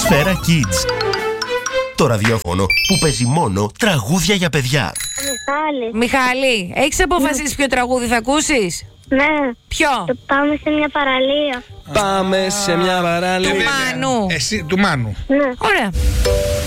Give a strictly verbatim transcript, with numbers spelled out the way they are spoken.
Σφαίρα Kids. Το ραδιόφωνο που παίζει μόνο τραγούδια για παιδιά. Μιχάλη. Μιχάλη, έχεις αποφασίσει ποιο τραγούδι θα ακούσεις? Ναι. Ποιο? Το πάμε σε μια παραλία. Πάμε σε μια παραλία. Του Μάνου. Εσύ, του Μάνου. Ναι. Ωραία.